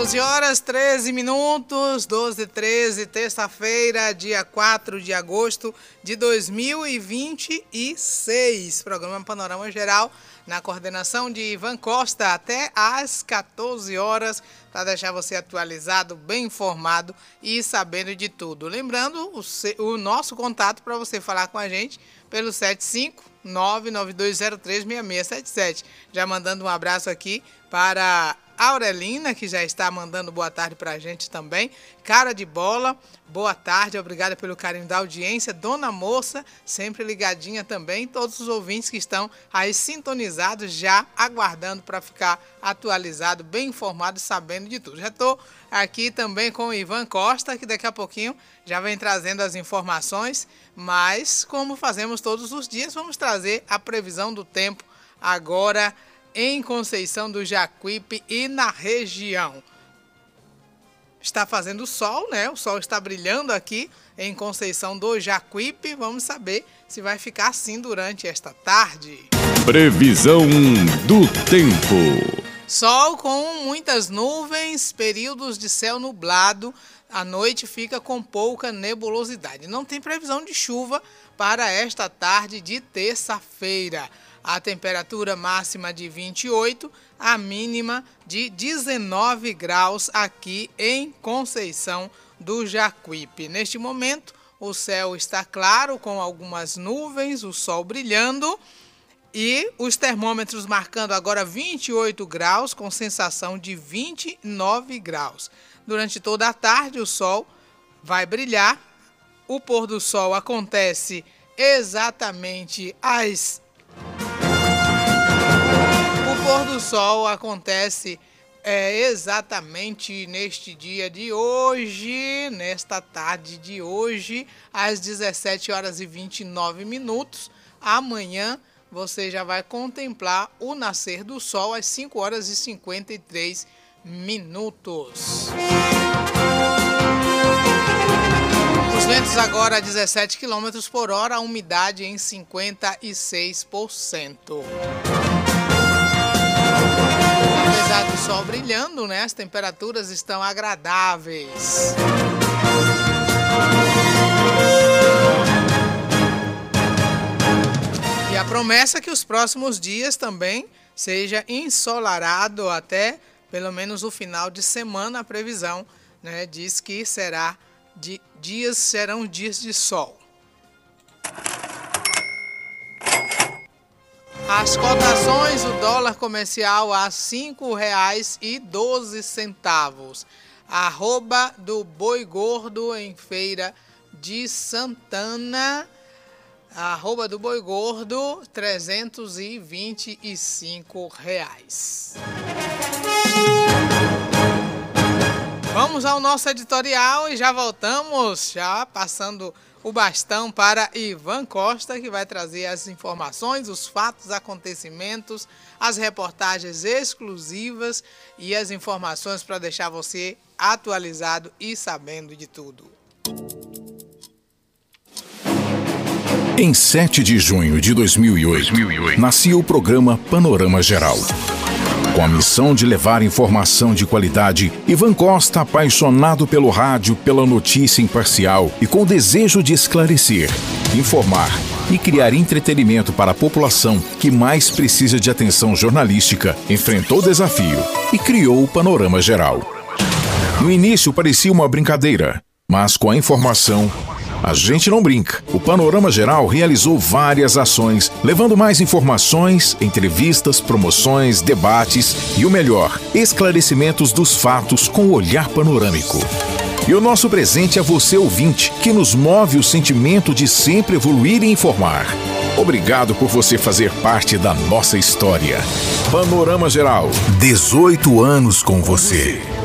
12 horas 13 minutos, 12h13, terça-feira, dia 4 de agosto de 2026. Programa Panorama Geral, na coordenação de Ivan Costa, até às 14 horas, para deixar você atualizado, bem informado e sabendo de tudo. Lembrando o nosso contato para você falar com a gente pelo 75992036677. Já mandando um abraço aqui para a Aurelina, que já está mandando boa tarde para a gente também. Cara de bola, boa tarde, obrigada pelo carinho da audiência. Dona Moça, sempre ligadinha também. Todos os ouvintes que estão aí sintonizados, já aguardando para ficar atualizado, bem informado, sabendo de tudo. Já estou aqui também com o Ivan Costa, que daqui a pouquinho já vem trazendo as informações, mas como fazemos todos os dias, vamos trazer a previsão do tempo agora em Conceição do Jacuípe e na região. Está fazendo sol, né? O sol está brilhando aqui em Conceição do Jacuípe. Vamos saber se vai ficar assim durante esta tarde. Previsão do tempo. Sol com muitas nuvens, períodos de céu nublado. A noite fica com pouca nebulosidade. Não tem previsão de chuva para esta tarde de terça-feira. A temperatura máxima de 28, a mínima de 19 graus aqui em Conceição do Jacuípe. Neste momento, o céu está claro com algumas nuvens, o sol brilhando e os termômetros marcando agora 28 graus com sensação de 29 graus. Durante toda a tarde, o sol vai brilhar. O pôr do sol acontece exatamente às... O pôr do sol acontece exatamente neste dia de hoje, nesta tarde de hoje, às 17 horas e 29 minutos. Amanhã você já vai contemplar o nascer do sol às 5 horas e 53 minutos. Os ventos agora a 17 km por hora, a umidade em 56%. Apesar do sol brilhando, né, as temperaturas estão agradáveis. E a promessa é que os próximos dias também seja ensolarado até pelo menos o final de semana. A previsão, né, diz que serão dias de sol. As cotações, o dólar comercial a R$ 5,12. Arroba do Boi Gordo em Feira de Santana. Arroba do Boi Gordo, R$ 325. Vamos ao nosso editorial e já voltamos, já passando o bastão para Ivan Costa, que vai trazer as informações, os fatos, acontecimentos, as reportagens exclusivas e as informações para deixar você atualizado e sabendo de tudo. Em 7 de junho de 2008, nascia o programa Panorama Geral. Com a missão de levar informação de qualidade, Ivan Costa, apaixonado pelo rádio, pela notícia imparcial e com o desejo de esclarecer, informar e criar entretenimento para a população que mais precisa de atenção jornalística, enfrentou o desafio e criou o Panorama Geral. No início parecia uma brincadeira, mas com a informação, a gente não brinca. O Panorama Geral realizou várias ações, levando mais informações, entrevistas, promoções, debates e o melhor, esclarecimentos dos fatos com o olhar panorâmico. E o nosso presente é você, ouvinte, que nos move o sentimento de sempre evoluir e informar. Obrigado por você fazer parte da nossa história. Panorama Geral, 18 anos com você.